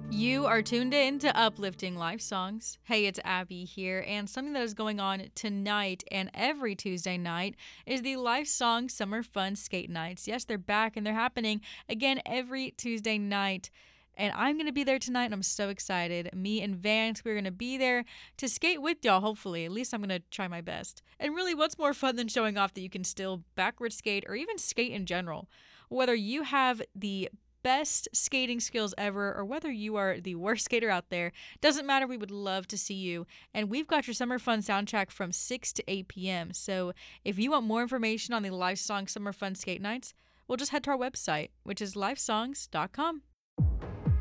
You are tuned in to Uplifting Life Songs. Hey, it's Abby here, and something that is going on tonight and every Tuesday night is the Life Song Summer Fun Skate Nights. Yes, they're back and they're happening again every Tuesday night. And I'm going to be there tonight, and I'm so excited. Me and Vance, we're going to be there to skate with y'all, hopefully. At least I'm going to try my best. And really, what's more fun than showing off that you can still backward skate or even skate in general? Whether you have the best skating skills ever or whether you are the worst skater out there, doesn't matter. We would love to see you. And we've got your summer fun soundtrack from 6 to 8 p.m. So if you want more information on the Live Song Summer Fun Skate Nights, well, just head to our website, which is livesongs.com.